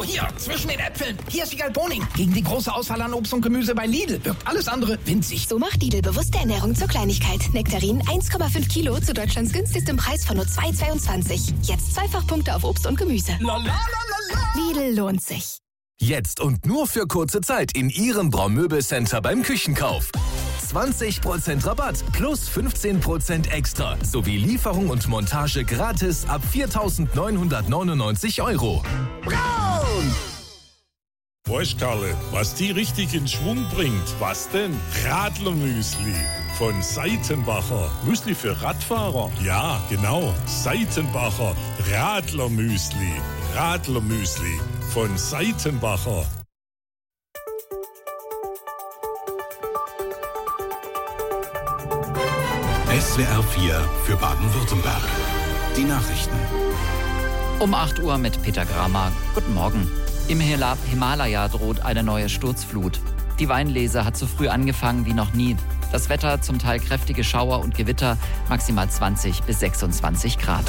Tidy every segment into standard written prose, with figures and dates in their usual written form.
Oh, hier, zwischen den Äpfeln. Hier ist Wiegald Boning. Gegen die große Auswahl an Obst und Gemüse bei Lidl wirkt alles andere winzig. So macht Lidl bewusste Ernährung zur Kleinigkeit. Nektarin 1,5 Kilo zu Deutschlands günstigstem Preis von nur 2,22. Jetzt Zweifachpunkte auf Obst und Gemüse. Lidl lohnt sich. Jetzt und nur für kurze Zeit in Ihrem Braumöbelcenter beim Küchenkauf. 20% Rabatt plus 15% extra sowie Lieferung und Montage gratis ab 4.999 €. Braun! Weißt Karle, was die richtig in Schwung bringt? Was denn? Radlermüsli von Seitenbacher. Müsli für Radfahrer? Ja, genau. Seitenbacher Radlermüsli. Radlermüsli von Seitenbacher. SWR 4 für Baden-Württemberg. Die Nachrichten. Um 8 Uhr mit Peter Gramer. Guten Morgen. Im Himalaya droht eine neue Sturzflut. Die Weinlese hat so früh angefangen wie noch nie. Das Wetter zum Teil kräftige Schauer und Gewitter, maximal 20 bis 26 Grad.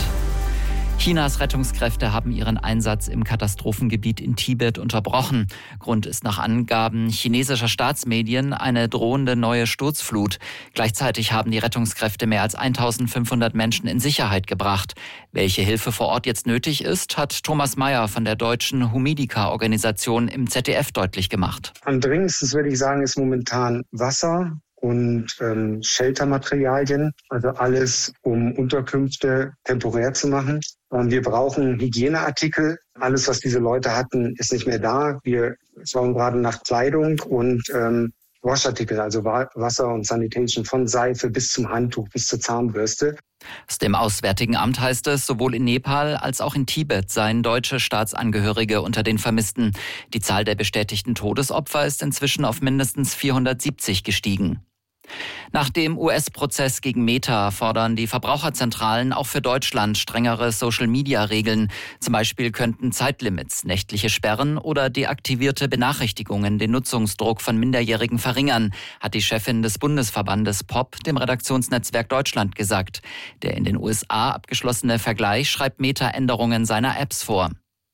Chinas Rettungskräfte haben ihren Einsatz im Katastrophengebiet in Tibet unterbrochen. Grund ist nach Angaben chinesischer Staatsmedien eine drohende neue Sturzflut. Gleichzeitig haben die Rettungskräfte mehr als 1.500 Menschen in Sicherheit gebracht. Welche Hilfe vor Ort jetzt nötig ist, hat Thomas Mayer von der deutschen Humidika-Organisation im ZDF deutlich gemacht. Am dringendsten, würde ich sagen, ist momentan Wasser und Sheltermaterialien, also alles, um Unterkünfte temporär zu machen. Wir brauchen Hygieneartikel. Alles, was diese Leute hatten, ist nicht mehr da. Wir schauen gerade nach Kleidung und Waschartikel, also Wasser und Sanitation, von Seife bis zum Handtuch, bis zur Zahnbürste. Aus dem Auswärtigen Amt heißt es, sowohl in Nepal als auch in Tibet seien deutsche Staatsangehörige unter den Vermissten. Die Zahl der bestätigten Todesopfer ist inzwischen auf mindestens 470 gestiegen. Nach dem US-Prozess gegen Meta fordern die Verbraucherzentralen auch für Deutschland strengere Social-Media-Regeln. Zum Beispiel könnten Zeitlimits, nächtliche Sperren oder deaktivierte Benachrichtigungen den Nutzungsdruck von Minderjährigen verringern, hat die Chefin des Bundesverbandes POP dem Redaktionsnetzwerk Deutschland gesagt. Der in den USA abgeschlossene Vergleich schreibt Meta Änderungen seiner Apps vor.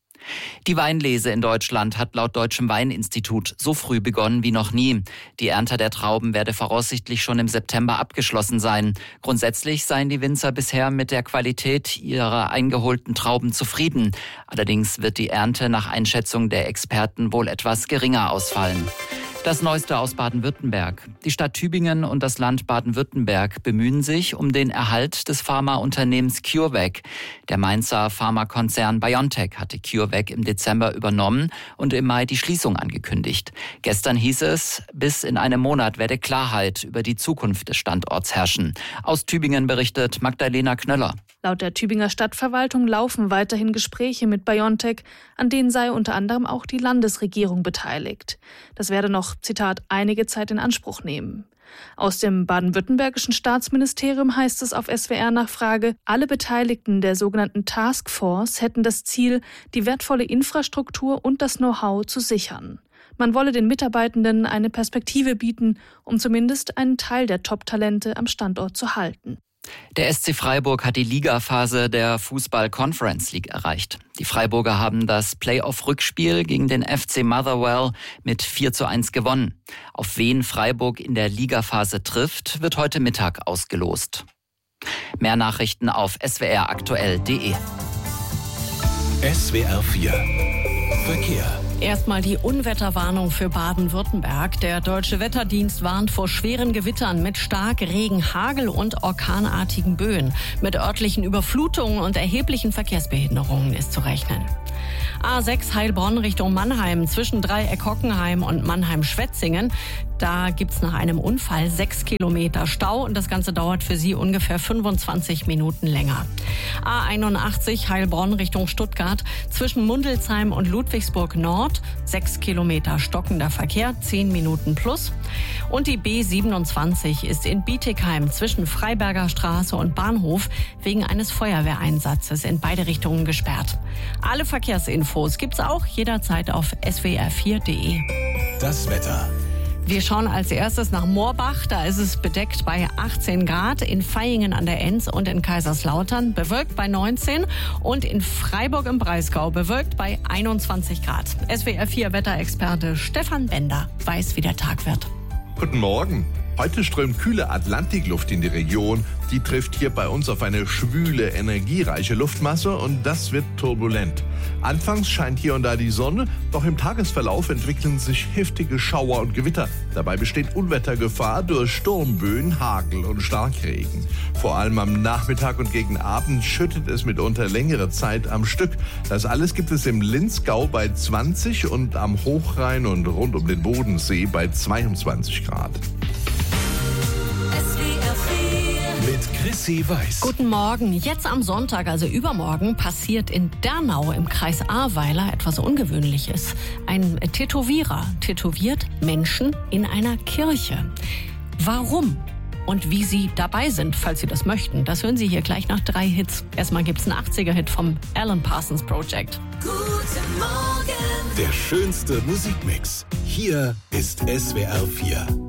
Die Weinlese in Deutschland hat laut Deutschem Weininstitut so früh begonnen wie noch nie. Die Ernte der Trauben werde voraussichtlich schon im September abgeschlossen sein. Grundsätzlich seien die Winzer bisher mit der Qualität ihrer eingeholten Trauben zufrieden. Allerdings wird die Ernte nach Einschätzung der Experten wohl etwas geringer ausfallen. Das Neueste aus Baden-Württemberg. Die Stadt Tübingen und das Land Baden-Württemberg bemühen sich um den Erhalt des Pharmaunternehmens CureVac. Der Mainzer Pharmakonzern BioNTech hatte CureVac im Dezember übernommen und im Mai die Schließung angekündigt. Gestern hieß es, bis in einem Monat werde Klarheit über die Zukunft des Standorts herrschen. Aus Tübingen berichtet Magdalena Knöller. Laut der Tübinger Stadtverwaltung laufen weiterhin Gespräche mit BioNTech, an denen sei unter anderem auch die Landesregierung beteiligt. Das werde noch, Zitat, einige Zeit in Anspruch nehmen. Aus dem baden-württembergischen Staatsministerium heißt es auf SWR-Nachfrage, alle Beteiligten der sogenannten Taskforce hätten das Ziel, die wertvolle Infrastruktur und das Know-how zu sichern. Man wolle den Mitarbeitenden eine Perspektive bieten, um zumindest einen Teil der Top-Talente am Standort zu halten. Der SC Freiburg hat die Ligaphase der Fußball-Conference League erreicht. Die Freiburger haben das Playoff-Rückspiel gegen den FC Motherwell mit 4:1 gewonnen. Auf wen Freiburg in der Ligaphase trifft, wird heute Mittag ausgelost. Mehr Nachrichten auf swraktuell.de. SWR 4 Verkehr. Erstmal die Unwetterwarnung für Baden-Württemberg. Der Deutsche Wetterdienst warnt vor schweren Gewittern mit Starkregen, Hagel und orkanartigen Böen. Mit örtlichen Überflutungen und erheblichen Verkehrsbehinderungen ist zu rechnen. A6 Heilbronn Richtung Mannheim zwischen Dreieck Hockenheim und Mannheim-Schwetzingen. Da gibt's nach einem Unfall 6 Kilometer Stau und das Ganze dauert für Sie ungefähr 25 Minuten länger. A81 Heilbronn Richtung Stuttgart zwischen Mundelsheim und Ludwigsburg Nord 6 Kilometer stockender Verkehr, 10 Minuten plus. Und die B27 ist in Bietigheim zwischen Freiberger Straße und Bahnhof wegen eines Feuerwehreinsatzes in beide Richtungen gesperrt. Alle Verkehrsinfos gibt's auch jederzeit auf swr4.de. Das Wetter. Wir schauen als erstes nach Moorbach. Da ist es bedeckt bei 18 Grad. In Vaihingen an der Enz und in Kaiserslautern bewölkt bei 19. Und in Freiburg im Breisgau bewölkt bei 21 Grad. SWR 4 Wetterexperte Stefan Bender weiß, wie der Tag wird. Guten Morgen. Heute strömt kühle Atlantikluft in die Region. Die trifft hier bei uns auf eine schwüle, energiereiche Luftmasse und das wird turbulent. Anfangs scheint hier und da die Sonne, doch im Tagesverlauf entwickeln sich heftige Schauer und Gewitter. Dabei besteht Unwettergefahr durch Sturmböen, Hagel und Starkregen. Vor allem am Nachmittag und gegen Abend schüttet es mitunter längere Zeit am Stück. Das alles gibt es im Linzgau bei 20 und am Hochrhein und rund um den Bodensee bei 22 Grad. Mit Chrissy Weiß. Guten Morgen. Jetzt am Sonntag, also übermorgen, passiert in Dernau im Kreis Ahrweiler etwas Ungewöhnliches. Ein Tätowierer tätowiert Menschen in einer Kirche. Warum? Und wie Sie dabei sind, falls Sie das möchten, das hören Sie hier gleich nach 3 Hits. Erstmal gibt's einen 80er-Hit vom Alan Parsons Project. Guten Morgen. Der schönste Musikmix. Hier ist SWR 4.